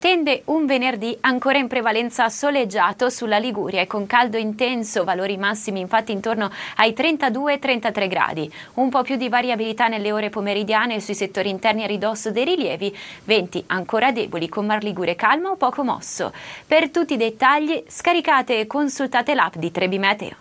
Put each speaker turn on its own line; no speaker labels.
Tende un venerdì ancora in prevalenza soleggiato sulla Liguria e con caldo intenso, valori massimi infatti intorno ai 32-33 gradi. Un po' più di variabilità nelle ore pomeridiane sui settori interni a ridosso dei rilievi, venti ancora deboli con Mar Ligure calmo o poco mosso. Per tutti i dettagli scaricate e consultate l'app di Trebi Meteo.